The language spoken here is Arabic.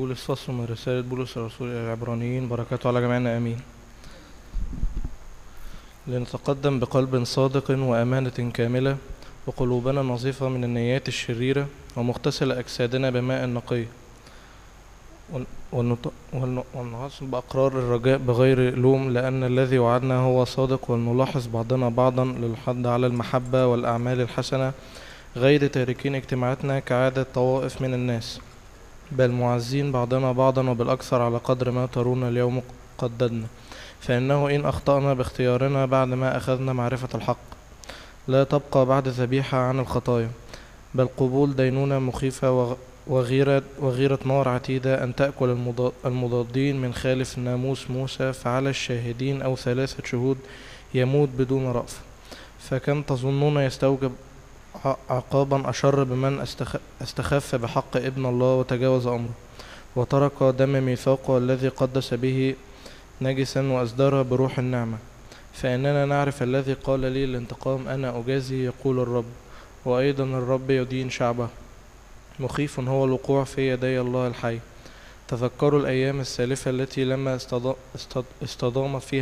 بولس فصل من رسالة بولس الرسول إلى العبرانيين، بركاته على جميعنا آمين. لنتقدم بقلب صادق وأمانة كاملة، وقلوبنا نظيفة من النيات الشريرة، ومغتسل أجسادنا بماء نقي، ونعصم بأقرار الرجاء بغير لوم، لأن الذي وعدنا هو صادق، ولنلاحظ بعضنا بعضا للحض على المحبة والأعمال الحسنة، غير تاركين اجتماعاتنا كعادة طوائف من الناس، بل معزين بعضنا بعضا، وبالأكثر على قدر ما ترون اليوم قددنا. فإنه إن أخطأنا باختيارنا بعد ما أخذنا معرفة الحق، لا تبقى بعد ذبيحة عن الخطايا، بل قبول دينونة مخيفة وغيرة نار عتيدة أن تأكل المضادين من خالف ناموس موسى، فعلى الشاهدين أو 3 شهود يموت بدون رأف. فكم تظنون يستوجب عقابا أشر بمن استخف بحق ابن الله وتجاوز أمره، وترك دم ميثاقه الذي قدس به نجسا وأصدر بروح النعمة. فإننا نعرف الذي قال لي الانتقام أنا أجازي، يقول الرب، وأيضا الرب يدين شعبه. مخيف هو الوقوع في يدي الله الحي. تذكروا الأيام السالفة التي لما استضام فيها